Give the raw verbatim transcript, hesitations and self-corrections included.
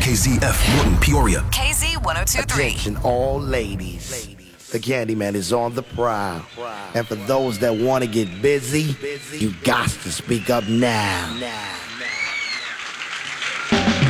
K Z F Morton, Peoria. K Z one oh two point three. Attention all ladies. The Candyman is on the prowl. And for those that want to get busy, you got to speak up now.